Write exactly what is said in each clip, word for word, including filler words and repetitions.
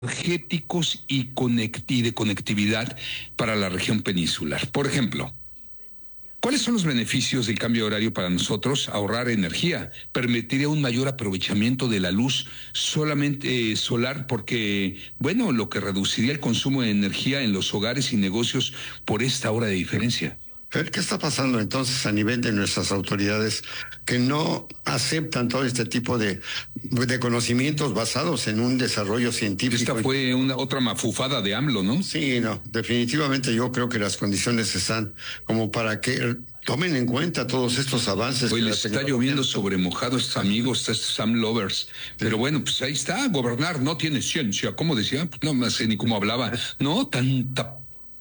energéticos y, conect y de conectividad para la región peninsular. Por ejemplo, ¿cuáles son los beneficios del cambio de horario para nosotros? Ahorrar energía, permitiría un mayor aprovechamiento de la luz solamente eh, solar, porque, bueno, lo que reduciría el consumo de energía en los hogares y negocios por esta hora de diferencia. ¿Qué está pasando entonces a nivel de nuestras autoridades que no aceptan todo este tipo de, de conocimientos basados en un desarrollo científico? Esta fue una otra mafufada de AMLO, ¿no? Sí, no, definitivamente yo creo que las condiciones están como para que tomen en cuenta todos estos avances. Hoy les está lloviendo sobre mojado estos amigos, estos Sam Lovers. Pero bueno, pues ahí está, gobernar no tiene ciencia. ¿Cómo decía? Pues no me sé ni cómo hablaba. No, tanta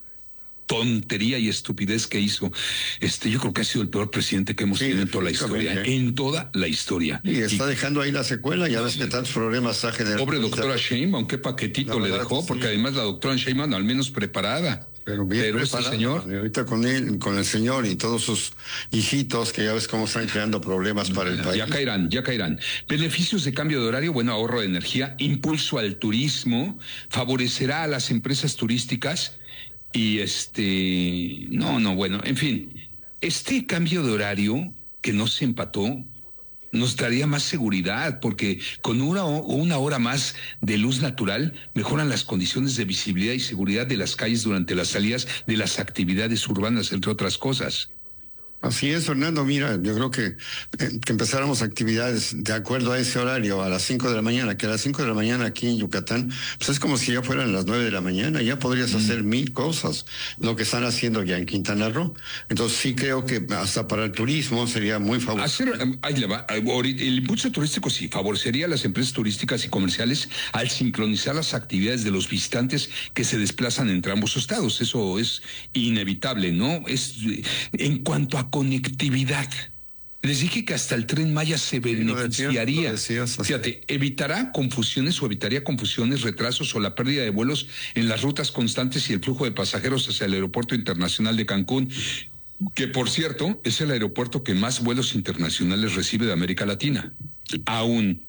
tontería y estupidez que hizo. Este, yo creo que ha sido el peor presidente que hemos sí, tenido en toda la historia, en toda la historia. Y está y, dejando ahí la secuela, ya ves que tantos problemas ha generado. Pobre doctora Sheinbaum, qué paquetito le dejó, sí. Porque además la doctora Sheinbaum al menos preparada. Pero bien Pero preparada, este señor. Ahorita con él, con el señor y todos sus hijitos, que ya ves cómo están creando problemas para el país. Ya caerán, ya caerán. Beneficios de cambio de horario, bueno, ahorro de energía, impulso al turismo, favorecerá a las empresas turísticas. Y este, no, no, bueno, en fin, este cambio de horario que no se empató nos daría más seguridad, porque con una o una hora más de luz natural mejoran las condiciones de visibilidad y seguridad de las calles durante las salidas de las actividades urbanas, entre otras cosas. Así es, Fernando. Mira, yo creo que, eh, que empezáramos actividades de acuerdo a ese horario, a las cinco de la mañana, que a las cinco de la mañana aquí en Yucatán, pues es como si ya fueran las nueve de la mañana, ya podrías mm. hacer mil cosas, lo que están haciendo ya en Quintana Roo. Entonces sí creo que hasta para el turismo sería muy favorable. Hacer, ahí le va, el impulso turístico sí, favorecería a las empresas turísticas y comerciales al sincronizar las actividades de los visitantes que se desplazan entre ambos estados. Eso es inevitable, ¿no? Es en cuanto a conectividad. Les dije que hasta el Tren Maya se beneficiaría. Sí, lo decías, lo decías. Fíjate, evitará confusiones o evitaría confusiones, retrasos o la pérdida de vuelos en las rutas constantes y el flujo de pasajeros hacia el Aeropuerto Internacional de Cancún, que por cierto es el aeropuerto que más vuelos internacionales recibe de América Latina. Aún.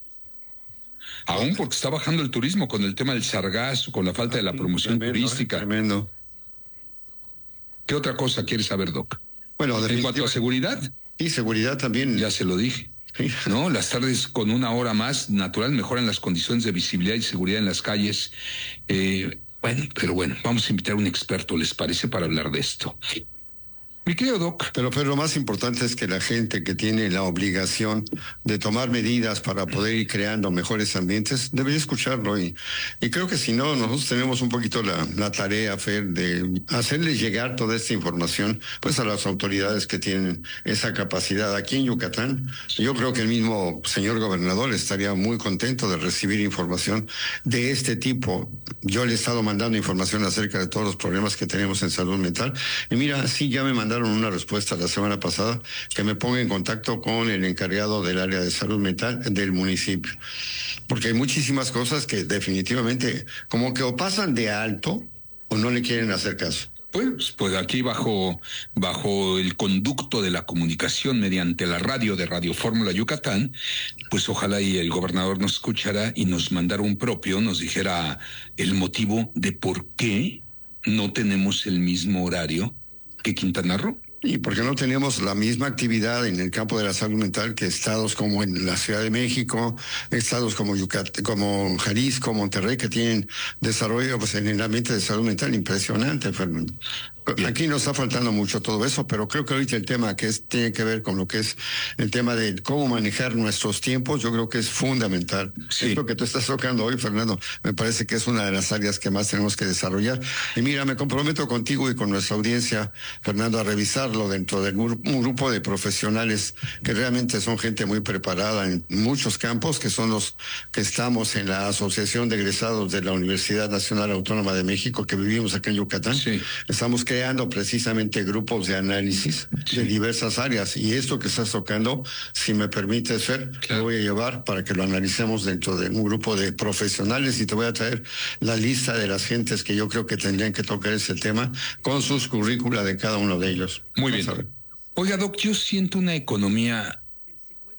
Aún porque está bajando el turismo con el tema del sargazo, con la falta de la promoción tremendo, turística. Eh, tremendo. ¿Qué otra cosa quieres saber, Doc? Bueno, en cuanto a seguridad. Y seguridad también. Ya se lo dije. Sí. No, las tardes con una hora más natural mejoran las condiciones de visibilidad y seguridad en las calles. Eh, bueno, pero bueno, vamos a invitar a un experto, ¿les parece? Para hablar de esto. Mi querido Doc. Pero, pero lo más importante es que la gente que tiene la obligación de tomar medidas para poder ir creando mejores ambientes, debería escucharlo. Y, y creo que si no, nosotros tenemos un poquito la, la tarea, Fer, de hacerles llegar toda esta información pues a las autoridades que tienen esa capacidad. Aquí en Yucatán, yo creo que el mismo señor gobernador estaría muy contento de recibir información de este tipo. Yo le he estado mandando información acerca de todos los problemas que tenemos en salud mental. Y mira, sí, ya me mandaron una respuesta la semana pasada que me ponga en contacto con el encargado del área de salud mental del municipio, porque hay muchísimas cosas que definitivamente como que o pasan de alto o no le quieren hacer caso. Pues, pues aquí bajo, bajo el conducto de la comunicación mediante la radio de Radio Fórmula Yucatán, pues ojalá y el gobernador nos escuchara y nos mandara un propio, nos dijera el motivo de por qué no tenemos el mismo horario que Quintana Roo. Y porque no tenemos la misma actividad en el campo de la salud mental que estados como en la Ciudad de México, estados como Yucatán, como Jalisco, Monterrey, que tienen desarrollo pues, en el ambiente de salud mental impresionante, Fernando. Bien. Aquí nos está faltando mucho todo eso, pero creo que ahorita el tema que es, tiene que ver con lo que es el tema de cómo manejar nuestros tiempos, yo creo que es fundamental. Sí. Esto que tú estás tocando hoy, Fernando, me parece que es una de las áreas que más tenemos que desarrollar. Y mira, me comprometo contigo y con nuestra audiencia, Fernando, a revisarlo dentro de un grupo de profesionales que realmente son gente muy preparada en muchos campos, que son los que estamos en la Asociación de Egresados de la Universidad Nacional Autónoma de México, que vivimos acá en Yucatán. Sí. Estamos creando precisamente grupos de análisis sí. de diversas áreas, y esto que estás tocando, si me permites, Fer, claro. lo voy a llevar para que lo analicemos dentro de un grupo de profesionales, y te voy a traer la lista de las gentes que yo creo que tendrían que tocar ese tema con sus currícula de cada uno de ellos. Muy bien. Oiga, Doc, yo siento una economía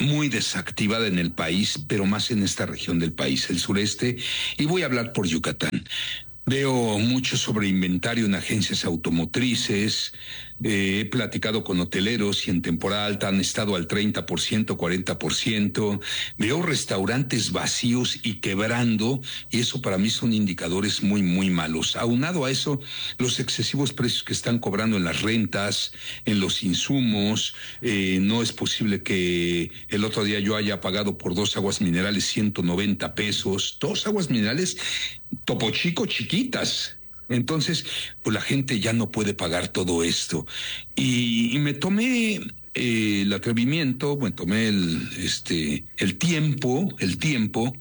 muy desactivada en el país, pero más en esta región del país, el sureste, y voy a hablar por Yucatán. Veo mucho sobre inventario en agencias automotrices, eh, he platicado con hoteleros y en temporada alta han estado al treinta por ciento, cuarenta por ciento. Veo restaurantes vacíos y quebrando, y eso para mí son indicadores muy, muy malos. Aunado a eso, los excesivos precios que están cobrando en las rentas, en los insumos. Eh, no es posible que el otro día yo haya pagado por dos aguas minerales ciento noventa pesos. Dos aguas minerales Topo Chico chiquitas. Entonces, pues la gente ya no puede pagar todo esto. Y, y me tomé eh, el atrevimiento, bueno, tomé el, este, el tiempo, el tiempo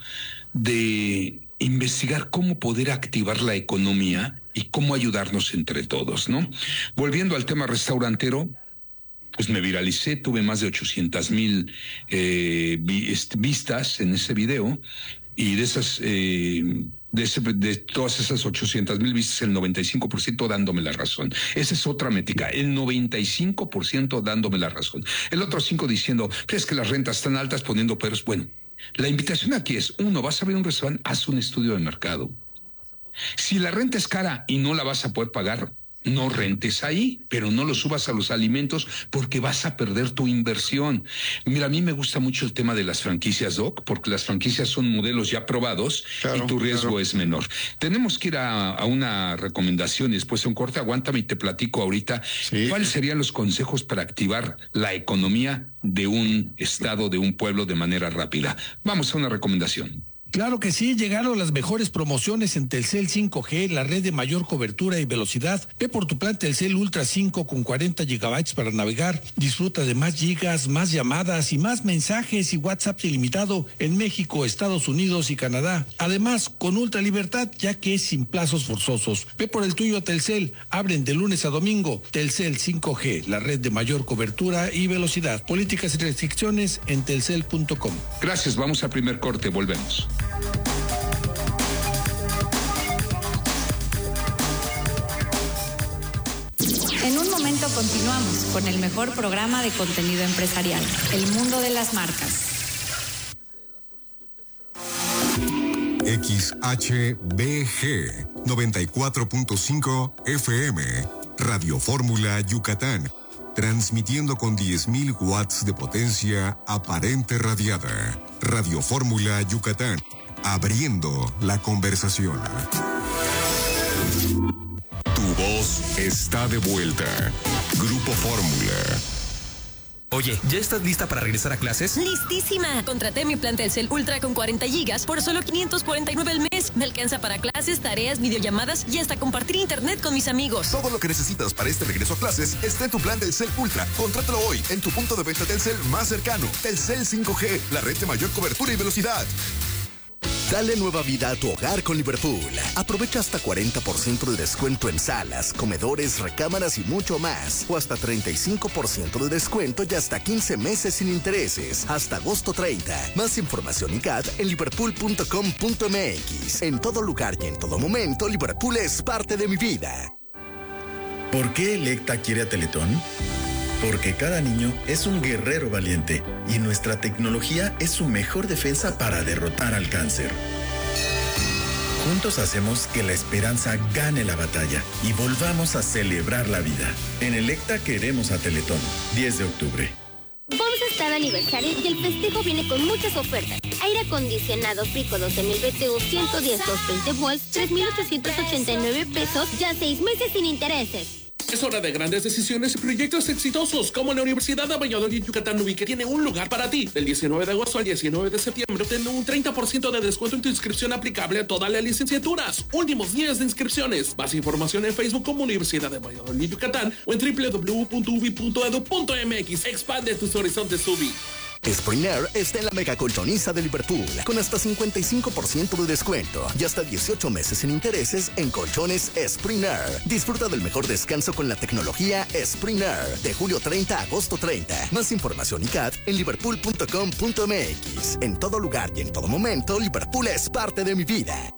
de investigar cómo poder activar la economía y cómo ayudarnos entre todos, ¿no? Volviendo al tema restaurantero, pues me viralicé, tuve más de ochocientas mil eh, vi, este, vistas en ese video, y de esas... Eh, De, ese, de todas esas ochocientas mil vistas, el noventa y cinco por ciento dándome la razón. Esa es otra métrica, el noventa y cinco por ciento dándome la razón. El otro cinco diciendo, ¿crees que las rentas están altas poniendo peros? Bueno, la invitación aquí es, uno, vas a abrir un restaurante, haz un estudio de mercado. Si la renta es cara y no la vas a poder pagar, no rentes ahí, pero no lo subas a los alimentos porque vas a perder tu inversión. Mira, a mí me gusta mucho el tema de las franquicias, Doc, porque las franquicias son modelos ya probados, claro, y tu riesgo claro. es menor. Tenemos que ir a, a una recomendación y después un corte. Aguántame y te platico ahorita sí. cuáles serían los consejos para activar la economía de un estado, de un pueblo de manera rápida. Vamos a una recomendación. Claro que sí, llegaron las mejores promociones en Telcel cinco G, la red de mayor cobertura y velocidad. Ve por tu plan Telcel Ultra cinco con cuarenta gigabytes para navegar. Disfruta de más gigas, más llamadas y más mensajes y WhatsApp ilimitado en México, Estados Unidos y Canadá. Además, con ultra libertad, ya que es sin plazos forzosos. Ve por el tuyo a Telcel. Abren de lunes a domingo. Telcel cinco G, la red de mayor cobertura y velocidad. Políticas y restricciones en telcel punto com. Gracias, vamos al primer corte, volvemos. En un momento continuamos con el mejor programa de contenido empresarial, El Mundo de las Marcas. X H B G noventa y cuatro punto cinco F M, Radio Fórmula Yucatán, transmitiendo con diez mil watts de potencia aparente radiada. Radio Fórmula Yucatán, abriendo la conversación. Tu voz está de vuelta. Grupo Fórmula. Oye, ¿ya estás lista para regresar a clases? ¡Listísima! Contraté mi plan Telcel Ultra con cuarenta gigas por solo quinientos cuarenta y nueve al mes. Me alcanza para clases, tareas, videollamadas y hasta compartir internet con mis amigos. Todo lo que necesitas para este regreso a clases está en tu plan Telcel Ultra. Contrátalo hoy en tu punto de venta Telcel más cercano. Telcel cinco G, la red de mayor cobertura y velocidad. Dale nueva vida a tu hogar con Liverpool. Aprovecha hasta cuarenta por ciento de descuento en salas, comedores, recámaras y mucho más. O hasta treinta y cinco por ciento de descuento y hasta quince meses sin intereses. Hasta agosto treinta. Más información y C A D en liverpool punto com punto m x. En todo lugar y en todo momento, Liverpool es parte de mi vida. ¿Por qué Electa quiere a Teletón? Porque cada niño es un guerrero valiente y nuestra tecnología es su mejor defensa para derrotar al cáncer. Juntos hacemos que la esperanza gane la batalla y volvamos a celebrar la vida. En Electa queremos a Teletón. diez de octubre. Vamos a estar de aniversario y el festejo viene con muchas ofertas. Aire acondicionado Pico doce mil B T U ciento diez doscientos veinte volts, tres mil ochocientos ochenta y nueve pesos, ya seis meses sin intereses. Es hora de grandes decisiones y proyectos exitosos, como la Universidad de Valladolid Yucatán U B I, que tiene un lugar para ti. Del diecinueve de agosto al diecinueve de septiembre, obtén un treinta por ciento de descuento en tu inscripción aplicable a todas las licenciaturas. Últimos días de inscripciones. Más información en Facebook como Universidad de Valladolid Yucatán o en doble u doble u doble u punto u b i punto edu punto m x. Expande tus horizontes U B I. Spring Air está en la mega colchoniza de Liverpool, con hasta cincuenta y cinco por ciento de descuento y hasta dieciocho meses sin intereses en colchones Spring Air. Disfruta del mejor descanso con la tecnología Spring Air, de julio treinta a agosto treinta. Más información y C A D en liverpool punto com punto m x. En todo lugar y en todo momento, Liverpool es parte de mi vida.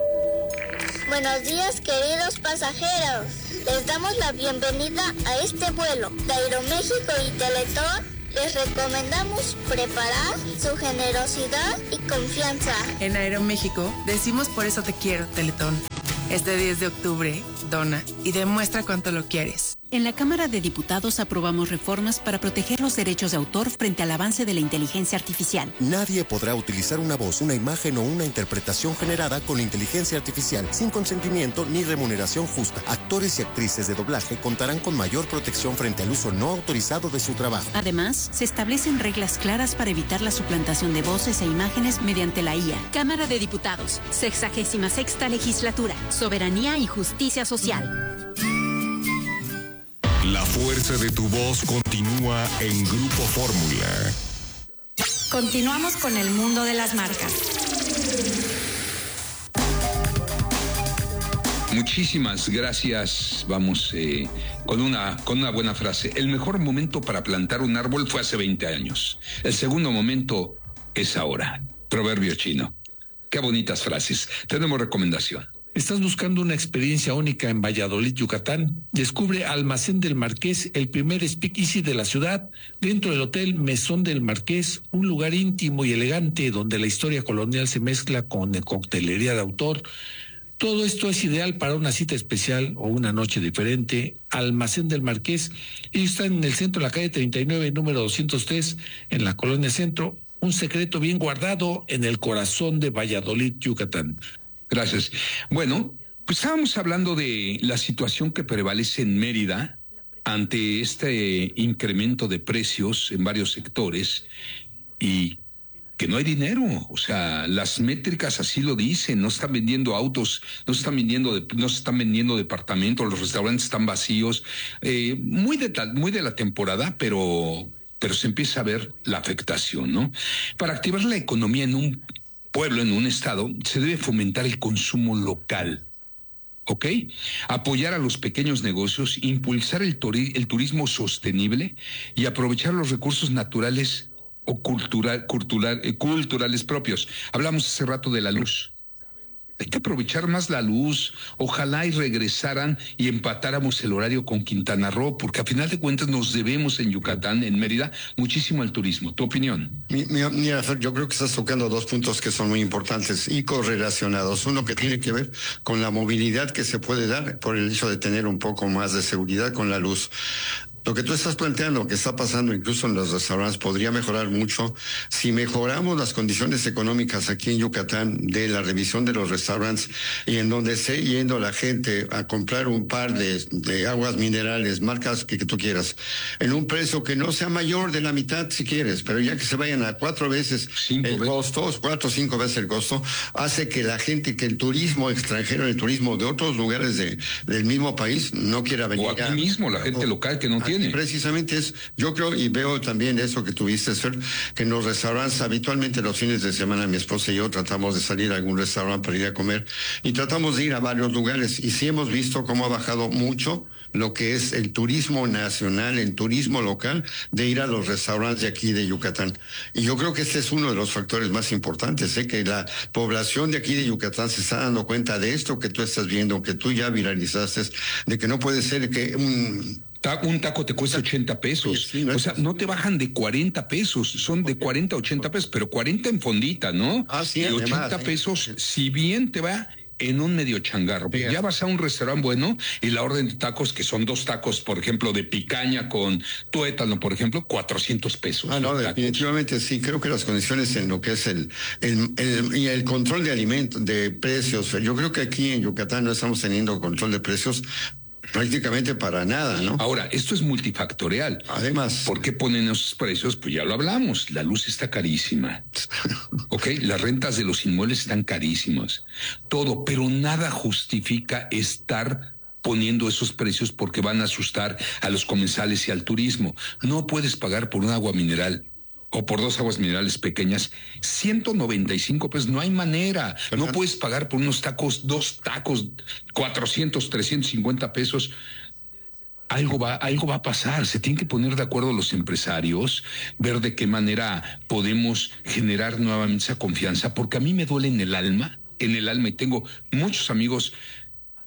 Buenos días, queridos pasajeros. Les damos la bienvenida a este vuelo de Aeroméxico y Teletón Les recomendamos preparar su generosidad y confianza. En Aeroméxico decimos por eso te quiero, Teletón. Este diez de octubre, dona y demuestra cuánto lo quieres. En la Cámara de Diputados aprobamos reformas para proteger los derechos de autor frente al avance de la inteligencia artificial. Nadie podrá utilizar una voz, una imagen o una interpretación generada con inteligencia artificial sin consentimiento ni remuneración justa. Actores y actrices de doblaje contarán con mayor protección frente al uso no autorizado de su trabajo. Además, se establecen reglas claras para evitar la suplantación de voces e imágenes mediante la I A. Cámara de Diputados, sexagésima sexta legislatura, soberanía y justicia social. La fuerza de tu voz continúa en Grupo Fórmula. Continuamos con el mundo de las marcas. Muchísimas gracias. Vamos eh, con una con una buena frase. El mejor momento para plantar un árbol fue hace veinte años. El segundo momento es ahora. Proverbio chino. Qué bonitas frases. Tenemos recomendación. ¿Estás buscando una experiencia única en Valladolid, Yucatán? Descubre Almacén del Marqués, el primer speakeasy de la ciudad, dentro del Hotel Mesón del Marqués, un lugar íntimo y elegante donde la historia colonial se mezcla con coctelería de autor. Todo esto es ideal para una cita especial o una noche diferente. Almacén del Marqués, ellos están en el centro, en la calle treinta y nueve, número doscientos tres, en la colonia Centro. Un secreto bien guardado en el corazón de Valladolid, Yucatán. Gracias. Bueno, pues estábamos hablando de la situación que prevalece en Mérida ante este incremento de precios en varios sectores y que no hay dinero. O sea, las métricas así lo dicen. No están vendiendo autos, no están vendiendo, de, no se están vendiendo departamentos, los restaurantes están vacíos. Eh, muy de muy de la temporada, pero pero se empieza a ver la afectación, ¿no? Para activar la economía en un pueblo, en un estado, se debe fomentar el consumo local, ¿ok? Apoyar a los pequeños negocios, impulsar el, turi- el turismo sostenible y aprovechar los recursos naturales o cultural, cultural, eh, culturales propios. Hablamos hace rato de la luz. Hay que aprovechar más la luz. Ojalá y regresaran y empatáramos el horario con Quintana Roo, porque a final de cuentas nos debemos en Yucatán, en Mérida, muchísimo al turismo. ¿Tu opinión? Mira, mira, yo creo que estás tocando dos puntos que son muy importantes y correlacionados. Uno que tiene que ver con la movilidad que se puede dar por el hecho de tener un poco más de seguridad con la luz. Lo que tú estás planteando, que está pasando incluso en los restaurantes, podría mejorar mucho si mejoramos las condiciones económicas aquí en Yucatán de la revisión de los restaurantes y en donde esté yendo la gente a comprar un par de, de aguas minerales, marcas que, que tú quieras, en un precio que no sea mayor de la mitad si quieres, pero ya que se vayan a cuatro veces cinco el veces. costo, cuatro o cinco veces el costo, hace que la gente, que el turismo extranjero, el turismo de otros lugares de, del mismo país no quiera venir. O aquí a, mismo, la gente o, local que no tiene. Precisamente es, yo creo y veo también eso que tuviste, Fer, que en los restaurantes habitualmente los fines de semana mi esposa y yo tratamos de salir a algún restaurante para ir a comer y tratamos de ir a varios lugares y sí hemos visto cómo ha bajado mucho lo que es el turismo nacional, el turismo local, de ir a los restaurantes de aquí de Yucatán. Y yo creo que este es uno de los factores más importantes, ¿eh? Que la población de aquí de Yucatán se está dando cuenta de esto que tú estás viendo, que tú ya viralizaste, de que no puede ser que un... Un taco te cuesta ochenta pesos. Sí, sí, no, o sea, no te bajan de cuarenta pesos, son de cuarenta a ochenta pesos, pero cuarenta en fondita, ¿no? Ah, sí, y además, ochenta pesos, sí. Si bien te va en un medio changarro. Sí, ya vas a un restaurante bueno y la orden de tacos, que son dos tacos, por ejemplo, de picaña con tuétano, por ejemplo, cuatrocientos pesos. Ah, no, definitivamente sí. Creo que las condiciones en lo que es el, el, el, y el control de alimentos, de precios, yo creo que aquí en Yucatán no estamos teniendo control de precios prácticamente para nada, ¿no? Ahora, esto es multifactorial. Además. ¿Por qué ponen esos precios? Pues ya lo hablamos, la luz está carísima. Ok, las rentas de los inmuebles están carísimas. Todo, pero nada justifica estar poniendo esos precios porque van a asustar a los comensales y al turismo. No puedes pagar por un agua mineral o por dos aguas minerales pequeñas, ciento noventa y cinco pesos, no hay manera. No puedes pagar por unos tacos, dos tacos, cuatrocientos, trescientos cincuenta pesos. Algo va, algo va a pasar. Se tienen que poner de acuerdo los empresarios, ver de qué manera podemos generar nuevamente esa confianza, porque a mí me duele en el alma, en el alma, y tengo muchos amigos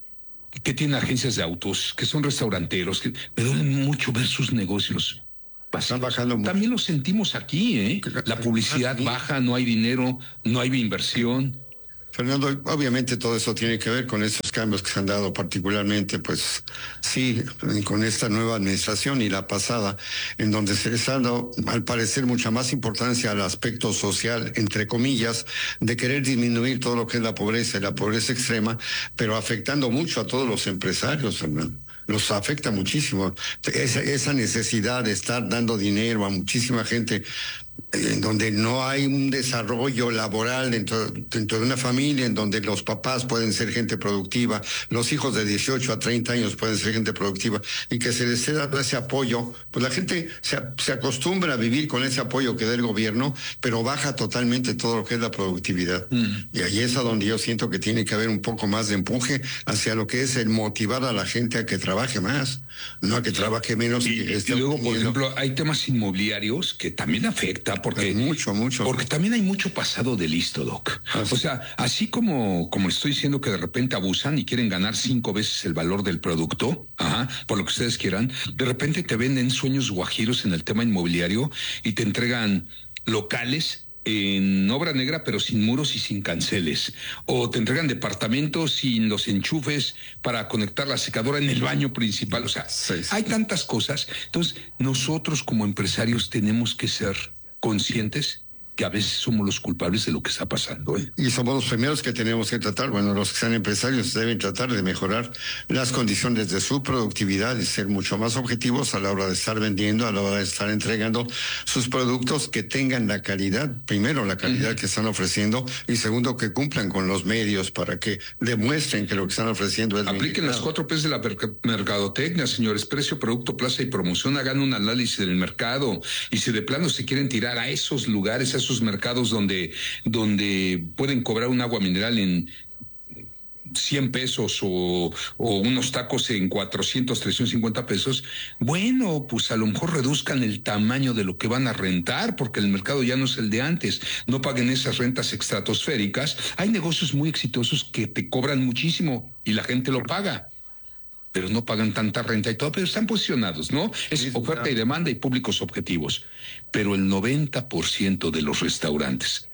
que tienen agencias de autos, que son restauranteros, que me duele mucho ver sus negocios Están bajando mucho. También lo sentimos aquí, ¿eh? La publicidad baja, no hay dinero, no hay inversión. Fernando, obviamente todo eso tiene que ver con esos cambios que se han dado, particularmente, pues sí, con esta nueva administración y la pasada, en donde se les ha dado, al parecer, mucha más importancia al aspecto social, entre comillas, de querer disminuir todo lo que es la pobreza y la pobreza extrema, pero afectando mucho a todos los empresarios, Fernando. Los afecta muchísimo. Esa, esa necesidad de estar dando dinero a muchísima gente, en donde no hay un desarrollo laboral dentro, dentro de una familia, en donde los papás pueden ser gente productiva, los hijos de dieciocho a treinta años pueden ser gente productiva, y que se les esté dando ese apoyo, pues la gente se, se acostumbra a vivir con ese apoyo que da el gobierno, pero baja totalmente todo lo que es la productividad. Mm. Y ahí es a donde yo siento que tiene que haber un poco más de empuje hacia lo que es el motivar a la gente a que trabaje más, no a que trabaje menos. Y, y luego, por ejemplo, hay temas inmobiliarios que también afecta, porque mucho, mucho. Porque también hay mucho pasado de listo, Doc. Así. O sea, así como, como estoy diciendo que de repente abusan y quieren ganar cinco veces el valor del producto, ajá, por lo que ustedes quieran, de repente te venden sueños guajiros en el tema inmobiliario y te entregan locales en obra negra, pero sin muros y sin canceles. O te entregan departamentos sin los enchufes para conectar la secadora en el baño principal. O sea, sí, sí. Hay tantas cosas. Entonces, nosotros como empresarios tenemos que ser conscientes que a veces somos los culpables de lo que está pasando, ¿eh? Y somos los primeros que tenemos que tratar, bueno, los que sean empresarios deben tratar de mejorar las condiciones de su productividad y ser mucho más objetivos a la hora de estar vendiendo, a la hora de estar entregando sus productos que tengan la calidad, primero la calidad uh-huh. que están ofreciendo, y segundo que cumplan con los medios para que demuestren que lo que están ofreciendo es Apliquen las cuatro P's de la mercadotecnia, señores: precio, producto, plaza y promoción. Hagan un análisis del mercado, y si de plano se quieren tirar a esos lugares, a esos mercados donde, donde pueden cobrar un agua mineral en cien pesos o, o unos tacos en cuatrocientos, trescientos cincuenta pesos, bueno, pues a lo mejor reduzcan el tamaño de lo que van a rentar, porque el mercado ya no es el de antes. No paguen esas rentas estratosféricas. Hay negocios muy exitosos que te cobran muchísimo y la gente lo paga, pero no pagan tanta renta y todo, pero están posicionados, ¿no? Es sí, oferta claro. y demanda y públicos objetivos. Pero el noventa por ciento de los restaurantes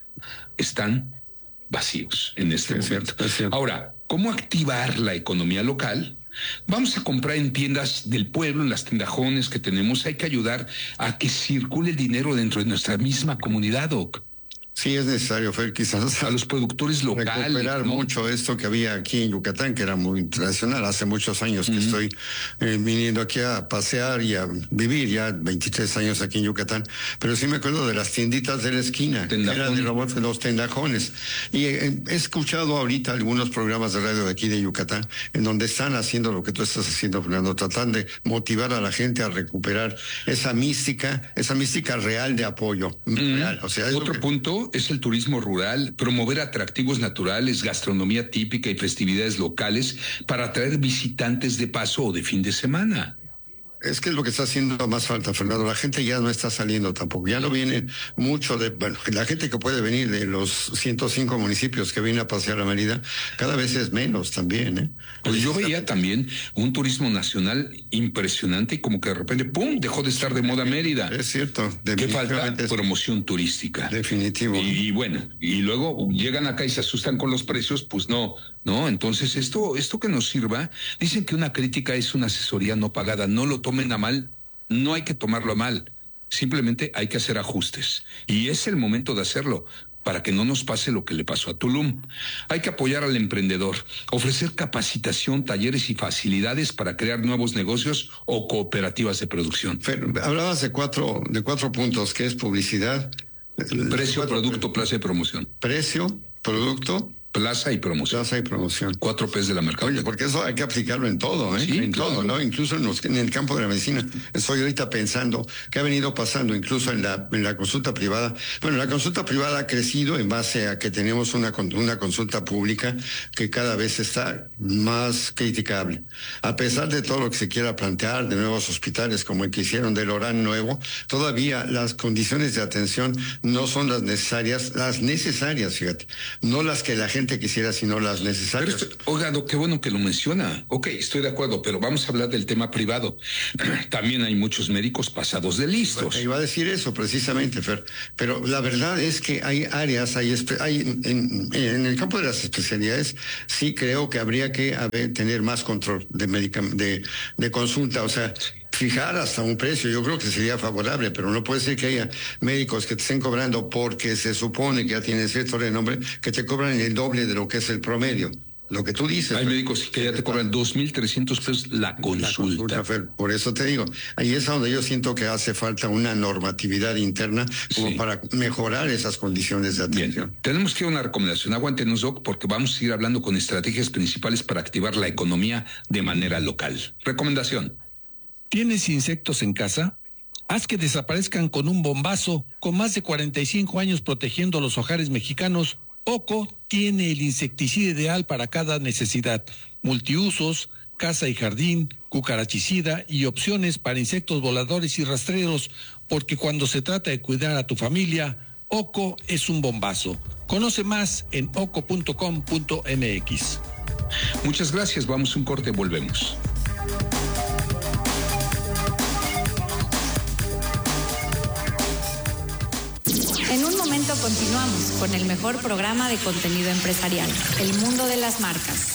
están vacíos en este sí, momento. Es cierto. Ahora, ¿cómo activar la economía local? Vamos a comprar en tiendas del pueblo, en las tendajones que tenemos. Hay que ayudar a que circule el dinero dentro de nuestra misma comunidad, Doc. Sí, es necesario, Fer, quizás a los productores locales. Recuperar ¿no? mucho esto que había aquí en Yucatán, que era muy tradicional. Hace muchos años uh-huh. que estoy eh, viniendo aquí a pasear y a vivir, ya veintitrés años aquí en Yucatán. Pero sí me acuerdo de las tienditas de la esquina, Tendajón. Eran de robots, los tendajones. Y eh, he escuchado ahorita algunos programas de radio de aquí de Yucatán, en donde están haciendo lo que tú estás haciendo, Fernando, tratando de motivar a la gente a recuperar esa mística, esa mística real de apoyo. Uh-huh. Real. O sea, otro que... punto es el turismo rural, promover atractivos naturales, gastronomía típica y festividades locales para atraer visitantes de paso o de fin de semana. Es que es lo que está haciendo más falta, Fernando. La gente ya no está saliendo tampoco. Ya no viene mucho de... Bueno, la gente que puede venir de los ciento cinco municipios que viene a pasear a Mérida, cada vez es menos también, ¿eh? Pues yo veía también un turismo nacional impresionante y como que de repente, ¡pum!, dejó de estar de moda Mérida. Es cierto. ¿Qué falta? Promoción turística. Definitivo. Y, y bueno, y luego llegan acá y se asustan con los precios, pues no, no. Entonces esto, esto que nos sirva, dicen que una crítica es una asesoría no pagada. No lo tomen a mal, no hay que tomarlo a mal, simplemente hay que hacer ajustes y es el momento de hacerlo para que no nos pase lo que le pasó a Tulum. Hay que apoyar al emprendedor, ofrecer capacitación, talleres y facilidades para crear nuevos negocios o cooperativas de producción. Fer, hablabas de cuatro, de cuatro puntos, que es publicidad, precio, producto, plaza y promoción. Precio, producto, plaza y promoción. Plaza y promoción. Cuatro P's de la mercadotecnia. Oye, porque eso hay que aplicarlo en todo, ¿eh? Sí, en claro. todo, ¿no? Incluso en, los, en el campo de la medicina. Estoy ahorita pensando que ha venido pasando incluso en la, en la consulta privada. Bueno, la consulta privada ha crecido en base a que tenemos una, una consulta pública que cada vez está más criticable. A pesar de todo lo que se quiera plantear de nuevos hospitales como el que hicieron del Orán nuevo, todavía las condiciones de atención no son las necesarias, las necesarias, fíjate, no las que la gente gente quisiera, sino las necesarias. Pero esto, oiga, qué bueno que lo menciona. Ok, estoy de acuerdo, pero vamos a hablar del tema privado. También hay muchos médicos pasados de listos. Iba a decir eso precisamente, Fer. Pero la verdad es que hay áreas, hay, hay en, en el campo de las especialidades, sí creo que habría que haber, tener más control de, medicam- de, de consulta, o sea, fijar hasta un precio, yo creo que sería favorable, pero no puede ser que haya médicos que te estén cobrando porque se supone que ya tienen cierto renombre, que te cobran el doble de lo que es el promedio. Lo que tú dices. Hay médicos que ya te cobran dos mil trescientos pesos la consulta. La consulta, Fer, por eso te digo, ahí es donde yo siento que hace falta una normatividad interna como sí. para mejorar esas condiciones de atención. Bien. Tenemos que ir a una recomendación. Aguántenos, Doc, porque vamos a seguir hablando con estrategias principales para activar la economía de manera local. Recomendación. ¿Tienes insectos en casa? Haz que desaparezcan con un bombazo. Con más de cuarenta y cinco años protegiendo los hogares mexicanos, OCO tiene el insecticida ideal para cada necesidad. Multiusos, casa y jardín, cucarachicida y opciones para insectos voladores y rastreros, porque cuando se trata de cuidar a tu familia, OCO es un bombazo. Conoce más en oco punto com punto m x. Muchas gracias, vamos a un corte, volvemos. En un momento continuamos con el mejor programa de contenido empresarial, El Mundo de las Marcas.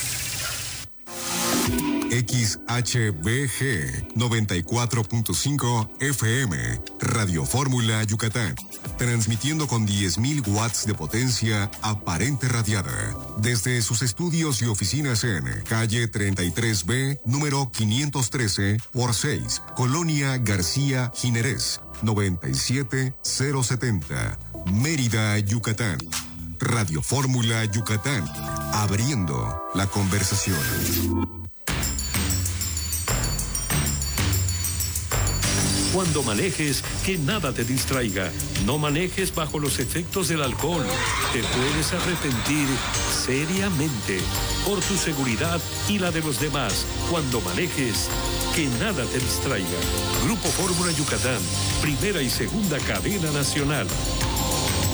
X H B G noventa y cuatro punto cinco F M, Radio Fórmula Yucatán, transmitiendo con diez mil watts de potencia aparente radiada, desde sus estudios y oficinas en calle treinta y tres B, número quinientos trece por seis, Colonia García Jiménez, noventa y siete mil setenta, Mérida, Yucatán. Radio Fórmula Yucatán, abriendo la conversación. Cuando manejes, que nada te distraiga. No manejes bajo los efectos del alcohol. Te puedes arrepentir seriamente. Por tu seguridad y la de los demás. Cuando manejes, que nada te distraiga. Grupo Fórmula Yucatán, primera y segunda cadena nacional.